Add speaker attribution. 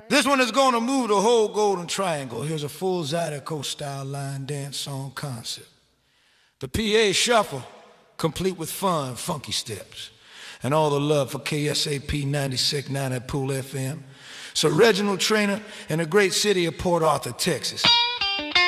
Speaker 1: This one is gonna move the whole Golden Triangle. Here's a full Zydeco style line dance song concept. The PA shuffle, complete with fun, funky steps. And all the love for KSAP 96.9 at Pool FM. So Reginald Trainer in the great city of Port Arthur, Texas.